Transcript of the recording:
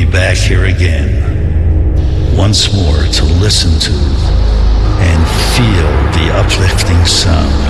back here again, once more to listen to and feel the uplifting sound